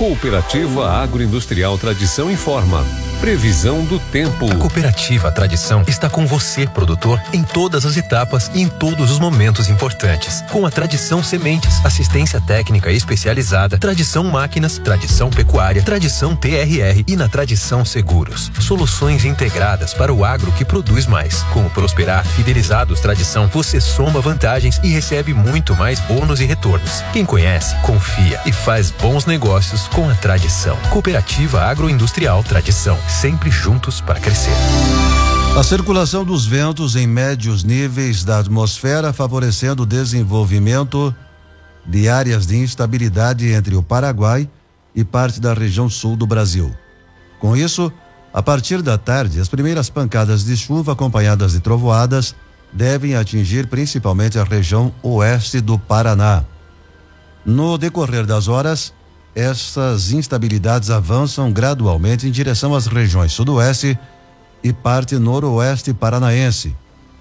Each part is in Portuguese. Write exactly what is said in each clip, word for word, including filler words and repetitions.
Cooperativa Agroindustrial Tradição informa. Previsão do tempo. A Cooperativa Tradição está com você, produtor, em todas as etapas e em todos os momentos importantes. Com a Tradição Sementes, assistência técnica especializada, Tradição Máquinas, Tradição Pecuária, Tradição T R R e na Tradição Seguros. Soluções integradas para o agro que produz mais. Com o Prosperar Fidelizados Tradição, você soma vantagens e recebe muito mais bônus e retornos. Quem conhece, confia e faz bons negócios com a Tradição. Cooperativa Agroindustrial Tradição. Sempre juntos para crescer. A circulação dos ventos em médios níveis da atmosfera favorecendo o desenvolvimento de áreas de instabilidade entre o Paraguai e parte da região sul do Brasil. Com isso, a partir da tarde, as primeiras pancadas de chuva acompanhadas de trovoadas devem atingir principalmente a região oeste do Paraná. No decorrer das horas, essas instabilidades avançam gradualmente em direção às regiões sudoeste e parte noroeste paranaense,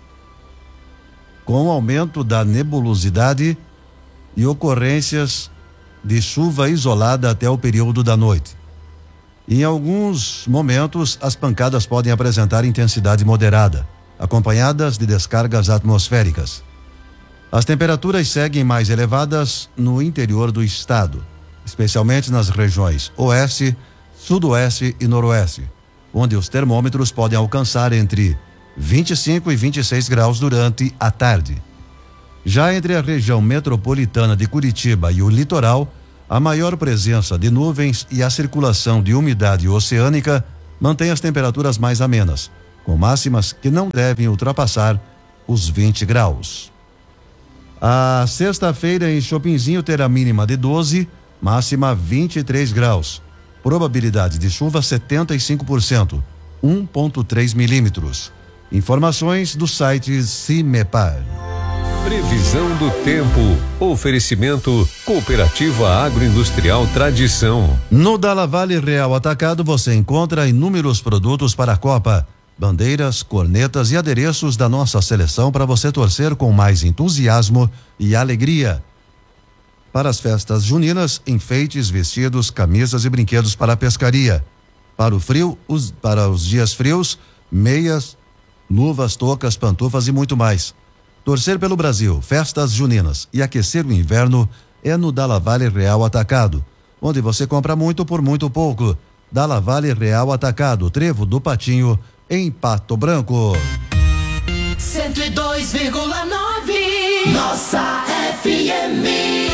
com aumento da nebulosidade e ocorrências de chuva isolada até o período da noite. Em alguns momentos, as pancadas podem apresentar intensidade moderada, acompanhadas de descargas atmosféricas. As temperaturas seguem mais elevadas no interior do estado, especialmente nas regiões oeste, sudoeste e noroeste, onde os termômetros podem alcançar entre vinte e cinco e vinte e seis graus durante a tarde. Já entre a região metropolitana de Curitiba e o litoral, a maior presença de nuvens e a circulação de umidade oceânica mantém as temperaturas mais amenas, com máximas que não devem ultrapassar os vinte graus. A sexta-feira em Chopinzinho terá mínima de doze, máxima vinte e três graus. Probabilidade de chuva setenta e cinco por cento, um vírgula três milímetros. Informações do site Cimepar. Previsão do tempo. Oferecimento Cooperativa Agroindustrial Tradição. No Dalla Valle Real Atacado você encontra inúmeros produtos para a Copa. Bandeiras, cornetas e adereços da nossa seleção para você torcer com mais entusiasmo e alegria. Para as festas juninas, enfeites, vestidos, camisas e brinquedos para a pescaria. Para o frio, os, para os dias frios, meias, luvas, toucas, pantufas e muito mais. Torcer pelo Brasil, festas juninas e aquecer o inverno é no Dalla Valle Real Atacado, onde você compra muito por muito pouco. Dalla Valle Real Atacado, Trevo do Patinho, em Pato Branco. cento e dois vírgula nove Nossa F M.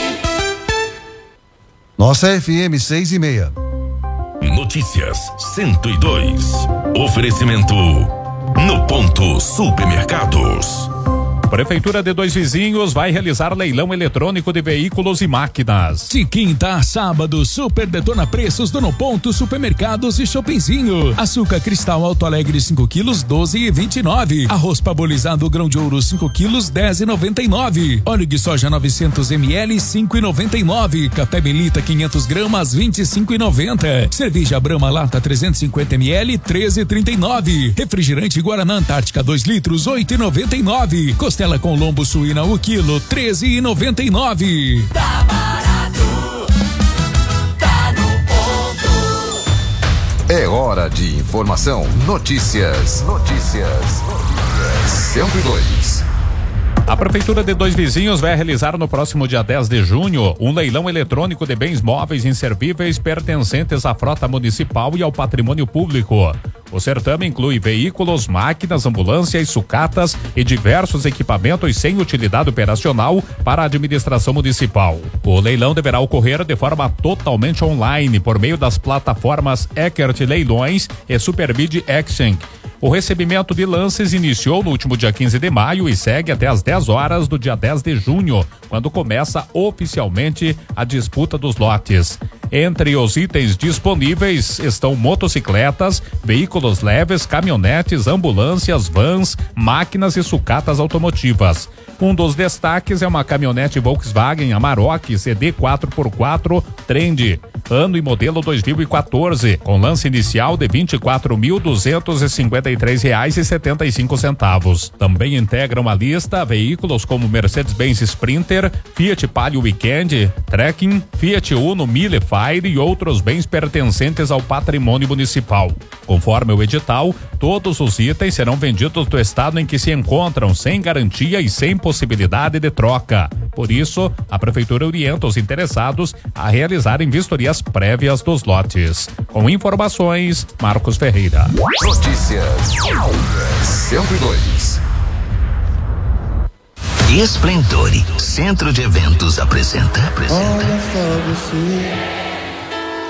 Nossa F M seis e meia. Notícias cento e dois. Oferecimento No Ponto Supermercados. Prefeitura de Dois Vizinhos vai realizar leilão eletrônico de veículos e máquinas. De quinta a sábado, super detona preços do No Ponto Supermercados e Chopinzinho. Açúcar cristal Alto Alegre cinco quilos, doze e vinte e nove. Arroz parbolizado grão de ouro cinco quilos, dez e noventa e nove. Óleo de soja novecentos mililitros, cinco e noventa e nove. Café Belita quinhentos gramas, vinte e cinco e noventa. Cerveja Brahma lata trezentos e cinquenta mililitros, treze e trinta e nove. Refrigerante Guaraná Antártica dois litros, oito e noventa e nove. Costela com lombo suína o quilo, treze e noventa e nove. Tá barato, tá no ponto. É hora de informação. Notícias. Notícias. cento e dois. A Prefeitura de Dois Vizinhos vai realizar no próximo dia dez de junho um leilão eletrônico de bens móveis inservíveis pertencentes à frota municipal e ao patrimônio público. O certame inclui veículos, máquinas, ambulâncias, sucatas e diversos equipamentos sem utilidade operacional para a administração municipal. O leilão deverá ocorrer de forma totalmente online por meio das plataformas Eckert Leilões e Superbid Exchange. O recebimento de lances iniciou no último dia quinze de maio e segue até às dez horas do dia dez de junho, quando começa oficialmente a disputa dos lotes. Entre os itens disponíveis estão motocicletas, veículos leves, caminhonetes, ambulâncias, vans, máquinas e sucatas automotivas. Um dos destaques é uma caminhonete Volkswagen Amarok C D quatro por quatro Trend. ano e modelo dois mil e quatorze, com lance inicial de vinte e quatro mil duzentos e cinquenta e três reais e setenta e cinco centavos. Também integram a lista veículos como Mercedes-Benz Sprinter, Fiat Palio Weekend, Trekking, Fiat Uno Mille Fire e outros bens pertencentes ao patrimônio municipal. Conforme o edital, todos os itens serão vendidos do estado em que se encontram, sem garantia e sem possibilidade de troca. Por isso, a Prefeitura orienta os interessados a realizarem vistorias prévias dos lotes. Com informações, Marcos Ferreira. Notícias cento e dois. Esplendore Centro de Eventos apresenta. apresenta. Olha só você.